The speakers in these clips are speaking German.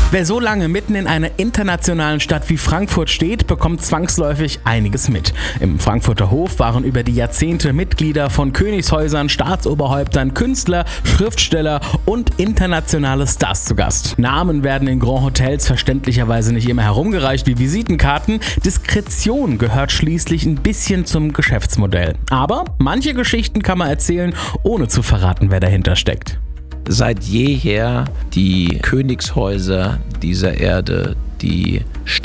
Wer so lange mitten in einer internationalen Stadt wie Frankfurt steht, bekommt zwangsläufig einiges mit. Im Frankfurter Hof waren über die Jahrzehnte Mitglieder von Königshäusern, Staatsoberhäuptern, Künstler, Schriftsteller und internationale Stars zu Gast. Namen werden in Grand Hotels verständlicherweise nicht immer herumgereicht wie Visitenkarten. Diskretion gehört schließlich ein bisschen zum Geschäftsmodell. Aber manche Geschichten kann man erzählen, ohne zu verraten, wer dahinter steckt. Seit jeher die Königshäuser dieser Erde, die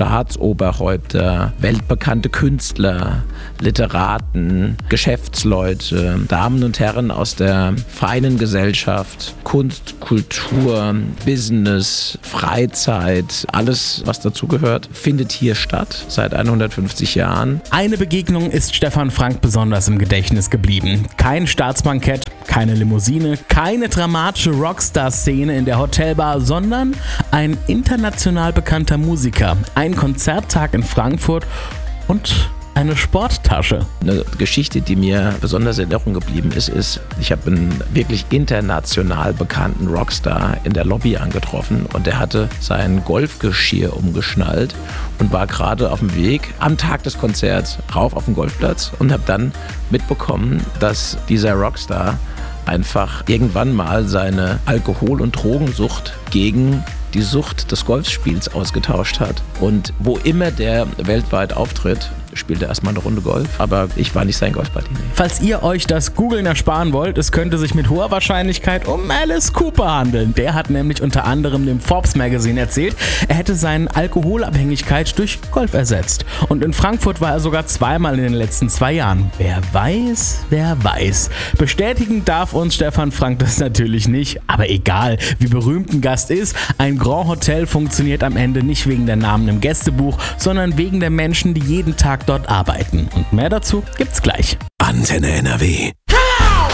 Staatsoberhäupter, weltbekannte Künstler, Literaten, Geschäftsleute, Damen und Herren aus der feinen Gesellschaft, Kunst, Kultur, Business, Freizeit, alles, was dazugehört, findet hier statt seit 150 Jahren. Eine Begegnung ist Stefan Frank besonders im Gedächtnis geblieben. Kein Staatsbankett, keine Limousine, keine dramatische Rockstar-Szene in der Hotelbar, sondern ein international bekannter Musiker, ein Konzerttag in Frankfurt und eine Sporttasche. Eine Geschichte, die mir besonders in Erinnerung geblieben ist, ich habe einen wirklich international bekannten Rockstar in der Lobby angetroffen und der hatte sein Golfgeschirr umgeschnallt und war gerade auf dem Weg am Tag des Konzerts rauf auf den Golfplatz und habe dann mitbekommen, dass dieser Rockstar einfach irgendwann mal seine Alkohol- und Drogensucht gegen die Sucht des Golfspiels ausgetauscht hat. Und wo immer der weltweit auftritt, spielt er erstmal eine Runde Golf, aber ich war nicht sein Golfpartner. Falls ihr euch das Googlen ersparen wollt, es könnte sich mit hoher Wahrscheinlichkeit um Alice Cooper handeln. Der hat nämlich unter anderem dem Forbes Magazine erzählt, er hätte seine Alkoholabhängigkeit durch Golf ersetzt. Und in Frankfurt war er sogar zweimal in den letzten 2 Jahren. Wer weiß, wer weiß. Bestätigen darf uns Stefan Frank das natürlich nicht, aber egal, wie berühmt ein Gast ist, ein Grand Hotel funktioniert am Ende nicht wegen der Namen im Gästebuch, sondern wegen der Menschen, die jeden Tag dort arbeiten. Und mehr dazu gibt's gleich. Antenne NRW.